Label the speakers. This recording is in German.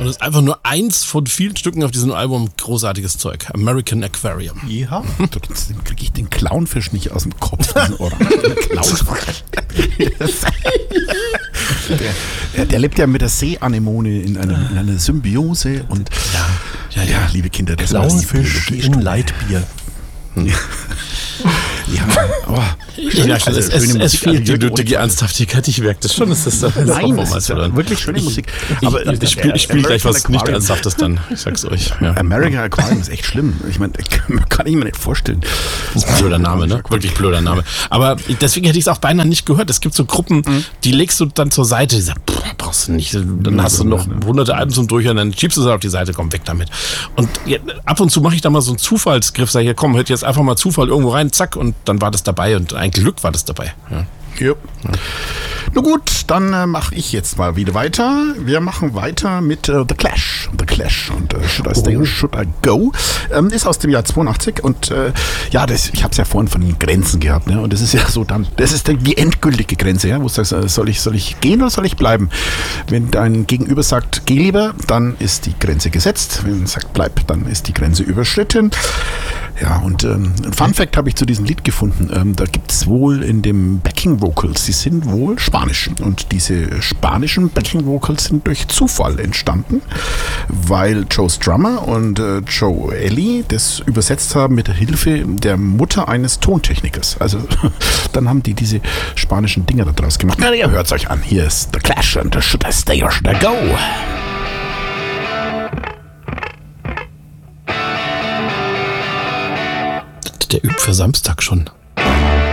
Speaker 1: das ist einfach nur eins von vielen Stücken auf diesem Album. Großartiges Zeug. American Aquarium.
Speaker 2: Ja. Trotzdem kriege ich den Clownfisch nicht aus dem Kopf. Diesen orangen Clownfisch. der lebt ja mit der Seeanemone in einer Symbiose. Und ja, liebe Kinder, das
Speaker 3: Clownfisch in Lightbier.
Speaker 2: Ja, aber
Speaker 1: Ich merke schon, es fehlt die nötige Ernsthaftigkeit. Ich merke das schon.
Speaker 2: Nein, das ist ja wirklich schöne Musik.
Speaker 1: Aber ich spiele gleich was nicht Ernsthaftes dann. Ich sag's euch. Ja.
Speaker 2: American Aquarium ist echt schlimm. Ich meine, kann ich mir nicht vorstellen.
Speaker 1: Das ist ein blöder Name, ne? Wirklich blöder Name. Aber deswegen hätte ich es auch beinahe nicht gehört. Es gibt so Gruppen, die legst du dann zur Seite. Die sagen, brauchst du nicht. Dann hast du noch hunderte Alben zum Durchhören, dann schiebst du es auf die Seite, komm, weg damit. Und ab und zu mache ich da mal so einen Zufallsgriff. Sag hier, komm, hört jetzt einfach mal Zufall irgendwo rein, zack, und dann war das dabei. Und ein Glück war das dabei. Ja.
Speaker 2: Ja. Na gut, dann mache ich jetzt mal wieder weiter. Wir machen weiter mit The Clash. The Clash und Should I Stay or Should I Go? Ist aus dem Jahr 82 und ich habe es ja vorhin von den Grenzen gehabt. Ne? Und das ist ja so dann, das ist die endgültige Grenze, ja, wo du sagst, soll ich gehen oder soll ich bleiben? Wenn dein Gegenüber sagt, geh lieber, dann ist die Grenze gesetzt. Wenn er sagt, bleib, dann ist die Grenze überschritten. Ja, und ein Fun-Fact habe ich zu diesem Lied gefunden. Da gibt es wohl in dem Backing-Vocals, die sind wohl Spanisch. Und diese spanischen Backing-Vocals sind durch Zufall entstanden, weil Joe Strummer und Joe Ellie das übersetzt haben mit der Hilfe der Mutter eines Tontechnikers. Also dann haben die diese spanischen Dinger da draus gemacht. Na, ihr hört es euch an. Hier ist The Clash und Should I Stay or Should I Go?
Speaker 1: Der übt für Samstag schon.